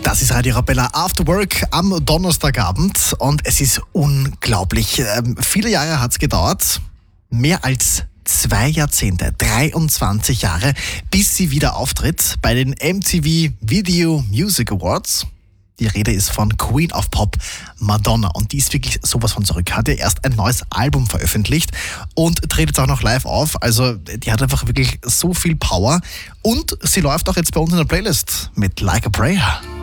Das ist Radio Arabella After Work am Donnerstagabend und es ist unglaublich. Viele Jahre hat es gedauert, mehr als 2 Jahrzehnte, 23 Jahre, bis sie wieder auftritt bei den MTV Video Music Awards. Die Rede ist von Queen of Pop, Madonna. Und die ist wirklich sowas von zurück. Hat ja erst ein neues Album veröffentlicht und tritt jetzt auch noch live auf. Also die hat einfach wirklich so viel Power. Und sie läuft auch jetzt bei uns in der Playlist mit Like a Prayer.